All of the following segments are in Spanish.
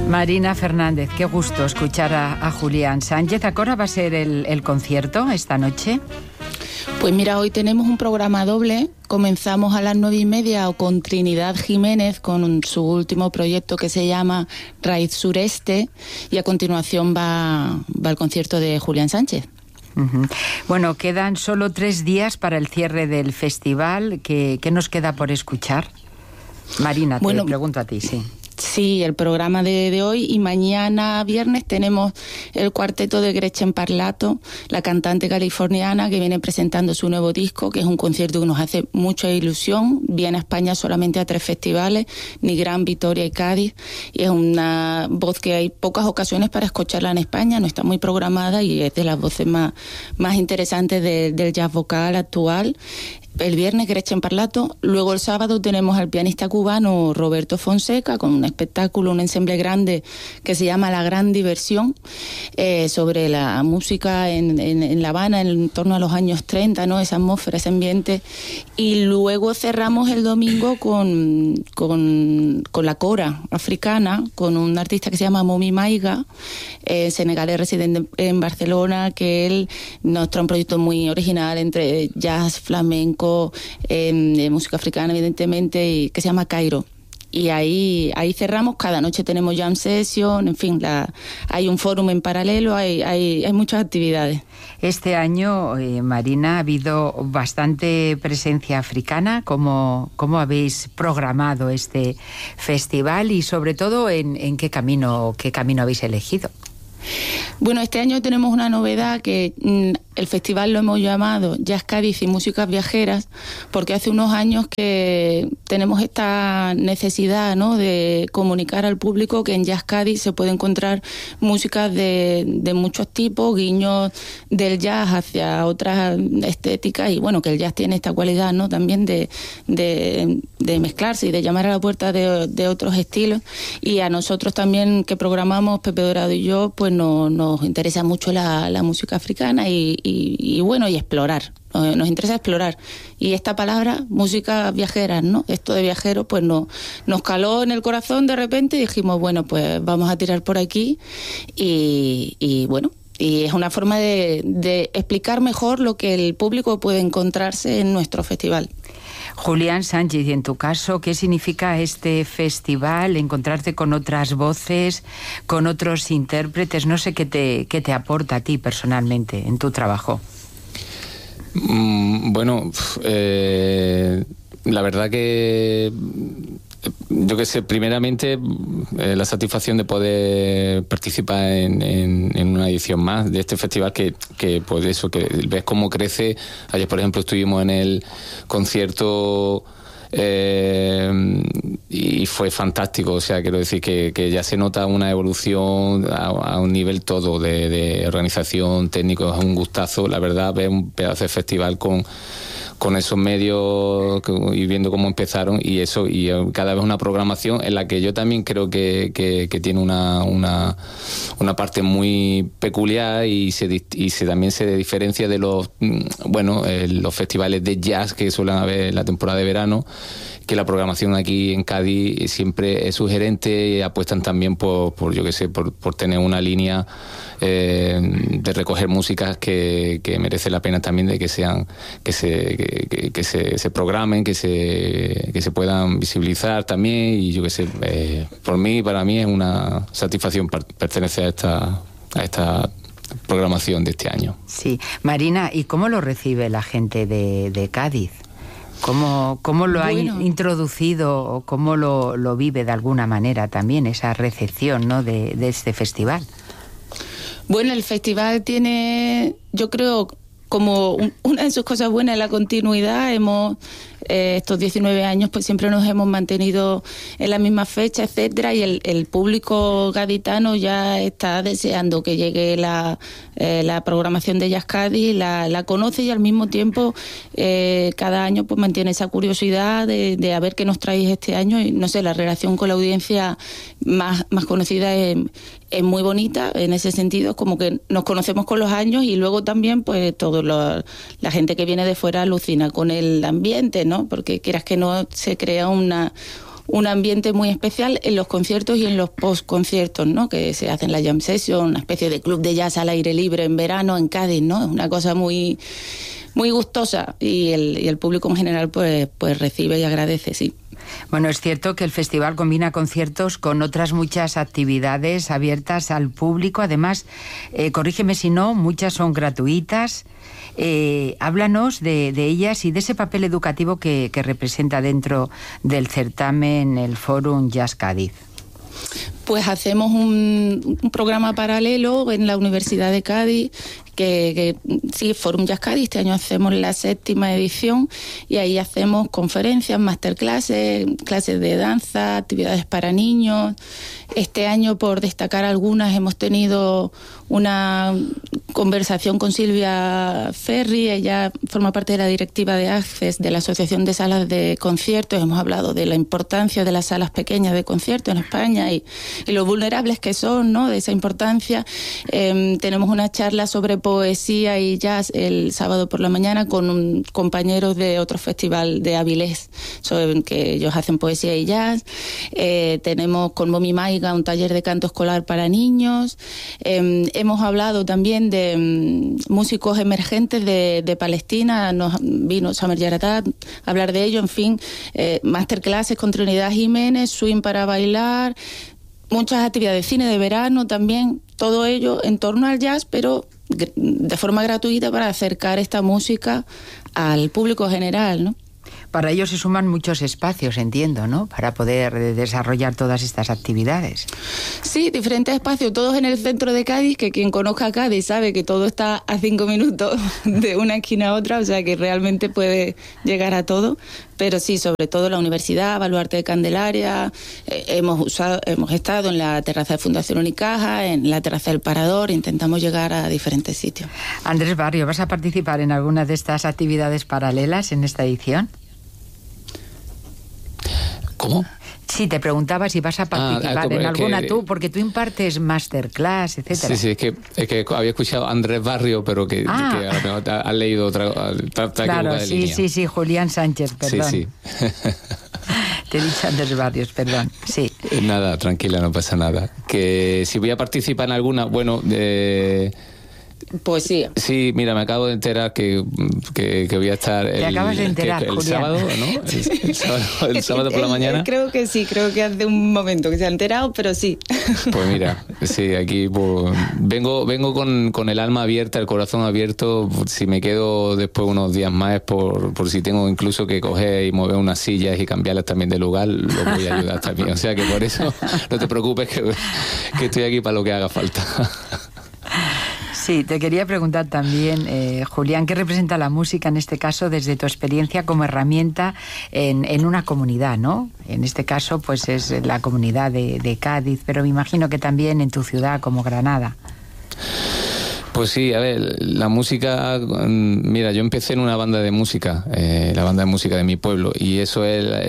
Marina Fernández, qué gusto escuchar a Julián Sánchez. ¿A qué hora va a ser el concierto esta noche? Pues mira, hoy tenemos un programa doble. Comenzamos a las 9:30 con Trinidad Jiménez, con su último proyecto que se llama Raíz Sureste, y a continuación va el concierto de Julián Sánchez. Uh-huh. Bueno, quedan solo 3 días para el cierre del festival. ¿Qué nos queda por escuchar? Marina, te pregunto a ti, sí. Sí, el programa de hoy, y mañana viernes tenemos el cuarteto de Gretchen Parlato, la cantante californiana que viene presentando su nuevo disco, que es un concierto que nos hace mucha ilusión. Viene a España solamente a 3 festivales, Nigrán, Vitoria y Cádiz, y es una voz que hay pocas ocasiones para escucharla en España, no está muy programada y es de las voces más interesantes del jazz vocal actual. El viernes Gretchen Parlato, luego el sábado tenemos al pianista cubano Roberto Fonseca con un espectáculo, un ensemble grande que se llama La Gran Diversión, sobre la música en La Habana en torno a los años 30, ¿no? Esa atmósfera, ese ambiente. Y luego cerramos el domingo con la cora africana, con un artista que se llama Momi Maiga, senegalés residente en Barcelona, que él nos trae un proyecto muy original entre jazz, flamenco, música africana evidentemente, y que se llama Cairo. Y ahí cerramos. Cada noche tenemos jam session, en fin, hay un fórum en paralelo, hay muchas actividades. Este año, Marina, ha habido bastante presencia africana. ¿Cómo habéis programado este festival y sobre todo en qué camino habéis elegido? Bueno, este año tenemos una novedad que el festival lo hemos llamado Jazz Cádiz y Músicas Viajeras, porque hace unos años que tenemos esta necesidad, ¿no?, de comunicar al público que en Jazz Cádiz se puede encontrar músicas de muchos tipos, guiños del jazz hacia otras estéticas, y bueno, que el jazz tiene esta cualidad, ¿no?, también de mezclarse y de llamar a la puerta de otros estilos. Y a nosotros también, que programamos, Pepe Dorado y yo, pues nos interesa mucho la música africana y bueno, y explorar. Nos interesa explorar. Y esta palabra, música viajera, ¿no? Esto de viajero, pues nos caló en el corazón de repente y dijimos, bueno, pues vamos a tirar por aquí y bueno, y es una forma de explicar mejor lo que el público puede encontrarse en nuestro festival. Julián Sánchez, y en tu caso, ¿qué significa este festival? Encontrarte con otras voces, con otros intérpretes, no sé qué te aporta a ti personalmente en tu trabajo. Bueno, la verdad que yo qué sé, primeramente la satisfacción de poder participar en una edición más de este festival que pues eso, que ves cómo crece. Ayer, por ejemplo, estuvimos en el concierto y fue fantástico. O sea, quiero decir que ya se nota una evolución a un nivel todo de organización, técnico. Es un gustazo, la verdad, ver un pedazo de festival con esos medios y viendo cómo empezaron, y eso, y cada vez una programación en la que yo también creo que tiene una parte muy peculiar y también se diferencia de los festivales de jazz que suelen haber en la temporada de verano, que la programación aquí en Cádiz siempre es sugerente y apuestan también por yo qué sé, por tener una línea de recoger músicas que merece la pena también de que sean que se programen, que se puedan visibilizar también. Y yo qué sé, para mí es una satisfacción pertenecer a esta programación de este año. Sí, Marina, ¿y cómo lo recibe la gente de Cádiz? ¿Cómo lo ha introducido o cómo lo vive de alguna manera también esa recepción, ¿no?, de este festival? Bueno, el festival tiene, yo creo, como una de sus cosas buenas, la continuidad. Estos 19 años pues siempre nos hemos mantenido en la misma fecha, etcétera, y el público gaditano ya está deseando que llegue la programación de Jazz Cádiz, la conoce, y al mismo tiempo cada año pues mantiene esa curiosidad de a ver qué nos traéis este año. Y no sé, la relación con la audiencia más conocida es muy bonita en ese sentido, como que nos conocemos con los años, y luego también pues la gente que viene de fuera alucina con el ambiente, ¿no? Porque quieras que no, se crea un ambiente muy especial en los conciertos y en los post-conciertos, ¿no? Que se hacen la jam session, una especie de club de jazz al aire libre en verano en Cádiz, ¿no? Es una cosa muy, muy gustosa y el público en general pues recibe y agradece, sí. Bueno, es cierto que el festival combina conciertos con otras muchas actividades abiertas al público. Además, corrígeme si no, muchas son gratuitas. Háblanos de ellas y de ese papel educativo que representa dentro del certamen el Fórum Jazz Cádiz. Pues hacemos un programa paralelo en la Universidad de Cádiz, que sí, Fórum Jazz Cádiz. Este año hacemos la 7ª edición y ahí hacemos conferencias, masterclasses, clases de danza, actividades para niños. Este año, por destacar algunas, hemos tenido una conversación con Silvia Ferri. Ella forma parte de la directiva de ACCES, de la Asociación de Salas de Conciertos. Hemos hablado de la importancia de las salas pequeñas de conciertos en España y lo vulnerables que son, ¿no?, de esa importancia. Tenemos una charla sobre poesía y jazz el sábado por la mañana con compañeros de otro festival de Avilés, sobre que ellos hacen poesía y jazz. Tenemos con Momi Maiga un taller de canto escolar para niños. Hemos hablado también de músicos emergentes de Palestina. Nos vino Samer Yaratat a hablar de ello. En fin, masterclasses con Trinidad Jiménez, swing para bailar, muchas actividades, cine de verano también, todo ello en torno al jazz, pero de forma gratuita para acercar esta música al público general, ¿no? Para ello se suman muchos espacios, entiendo, ¿no?, para poder desarrollar todas estas actividades. Sí, diferentes espacios, todos en el centro de Cádiz, que quien conozca Cádiz sabe que todo está a 5 minutos de una esquina a otra, o sea que realmente puede llegar a todo. Pero sí, sobre todo la Universidad, Baluarte de Candelaria, hemos estado en la terraza de Fundación Unicaja, en la terraza del Parador, intentamos llegar a diferentes sitios. Andrés Barrio, ¿vas a participar en alguna de estas actividades paralelas en esta edición? ¿Cómo? Sí, te preguntaba si vas a participar en alguna tú, porque tú impartes masterclass, etcétera. Sí, es que había escuchado Andrés Barrio, pero que a lo mejor has leído otra claro, línea. Sí, Julián Sánchez, perdón. Sí. Te he dicho Andrés Barrios, perdón. Sí. Nada, tranquila, no pasa nada. Que si voy a participar en alguna, bueno, Poesía. Sí, mira, me acabo de enterar que voy a estar Te acabas de enterar, el Julián. sábado, ¿no? El sábado por la mañana. Creo que sí, creo que hace un momento que se ha enterado, pero sí. Pues mira, sí, aquí pues, vengo con el alma abierta, el corazón abierto. Si me quedo después unos días más es por si tengo incluso que coger y mover unas sillas y cambiarlas también de lugar, lo voy a ayudar también. O sea que por eso no te preocupes que estoy aquí para lo que haga falta. Sí, te quería preguntar también, Julián, ¿qué representa la música en este caso desde tu experiencia como herramienta en una comunidad, ¿no? En este caso, pues es la comunidad de Cádiz, pero me imagino que también en tu ciudad como Granada. Pues sí, a ver, la música, mira, yo empecé en una banda de música, la banda de música de mi pueblo, y esa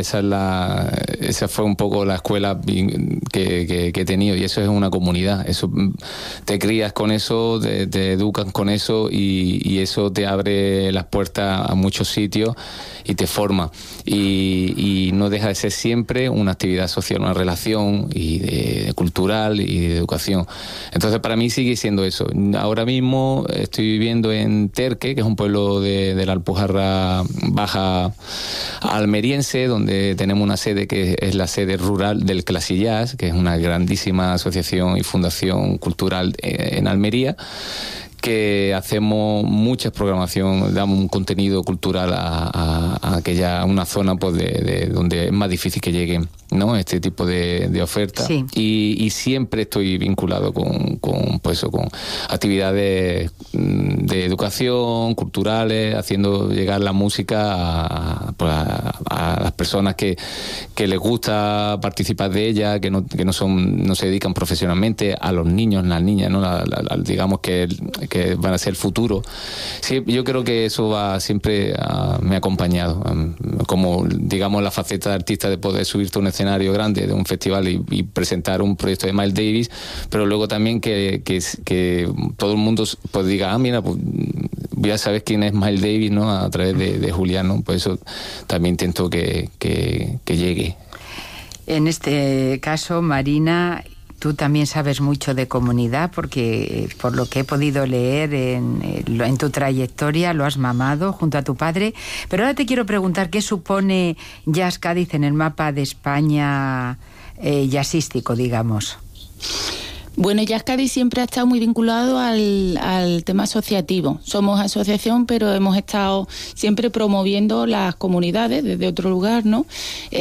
fue un poco la escuela que he tenido, y eso es una comunidad, eso te crías con eso, te educas con eso, y eso te abre las puertas a muchos sitios y te forma, y no deja de ser siempre una actividad social, una relación cultural y de educación. Entonces para mí sigue siendo eso. Ahora mismo estoy viviendo en Terque, que es un pueblo de la Alpujarra Baja almeriense, donde tenemos una sede que es la sede rural del Clasillás, que es una grandísima asociación y fundación cultural en Almería, que hacemos mucha programación, damos un contenido cultural a una zona pues de donde es más difícil que lleguen, ¿no?, este tipo de ofertas. Sí. Y siempre estoy vinculado con actividades de educación, culturales, haciendo llegar la música a las personas que les gusta participar de ella, que no se dedican profesionalmente, a los niños, las niñas, ¿no? Digamos que van a ser el futuro. Sí, yo creo que eso siempre me ha acompañado, como digamos la faceta de artista de poder subirte a un escenario grande de un festival y presentar un proyecto de Miles Davis, pero luego también que todo el mundo pues diga, mira, pues ya sabes quién es Miles Davis, ¿no?, a través de Julián, ¿no? Pues eso también intento que llegue. En este caso, Marina, tú también sabes mucho de comunidad porque por lo que he podido leer en tu trayectoria lo has mamado junto a tu padre. Pero ahora te quiero preguntar qué supone Jazz Cádiz en el mapa de España jazzístico, digamos. Bueno, Jazz Cádiz siempre ha estado muy vinculado al tema asociativo. Somos asociación, pero hemos estado siempre promoviendo las comunidades desde otro lugar, ¿no?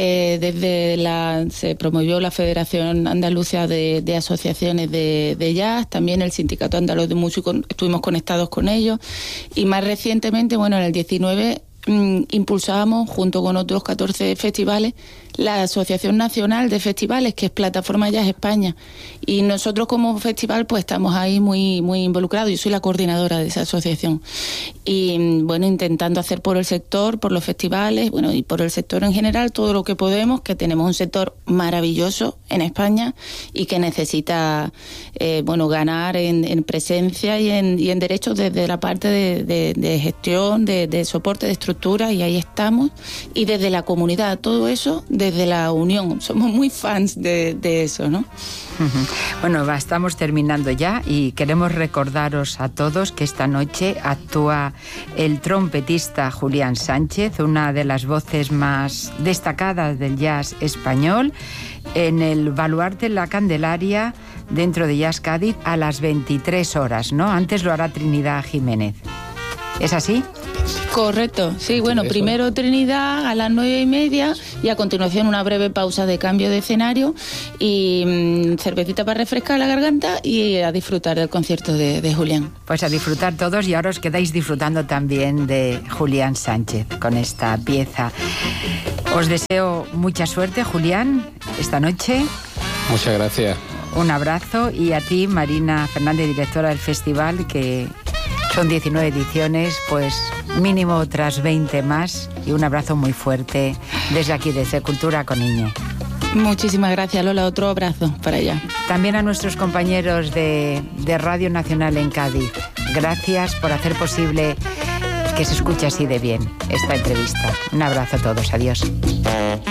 Se promovió la Federación Andaluza de Asociaciones de Jazz, también el Sindicato Andaluz de Músicos, estuvimos conectados con ellos. Y más recientemente, bueno, en el 19 impulsábamos, junto con otros 14 festivales, la Asociación Nacional de Festivales, que es Plataforma Jazz España. Y nosotros como festival pues estamos ahí muy, muy involucrados. Yo soy la coordinadora de esa asociación. Y bueno, intentando hacer por el sector, por los festivales, bueno, y por el sector en general, todo lo que podemos, que tenemos un sector maravilloso en España y que necesita ganar en presencia y en derechos desde la parte de gestión, de soporte de estructuras, y ahí estamos. Y desde la comunidad, todo eso desde la unión. Somos muy fans de eso, ¿no? Bueno, estamos terminando ya y queremos recordaros a todos que esta noche actúa el trompetista Julián Sánchez, una de las voces más destacadas del jazz español, en el Baluarte La Candelaria, dentro de Jazz Cádiz, a las 23 horas, ¿no? Antes lo hará Trinidad Jiménez. ¿Es así? Correcto, sí, bueno, primero Trinidad a las 9:30 y a continuación una breve pausa de cambio de escenario y cervecita para refrescar la garganta y a disfrutar del concierto de Julián. Pues a disfrutar todos, y ahora os quedáis disfrutando también de Julián Sánchez con esta pieza. Os deseo mucha suerte, Julián, esta noche. Muchas gracias. Un abrazo, y a ti, Marina Fernández, directora del festival, que son 19 ediciones, pues mínimo otras 20 más, y un abrazo muy fuerte desde aquí, desde Cultura con Iñe. Muchísimas gracias, Lola, otro abrazo para allá. También a nuestros compañeros de Radio Nacional en Cádiz, gracias por hacer posible que se escuche así de bien esta entrevista. Un abrazo a todos, adiós.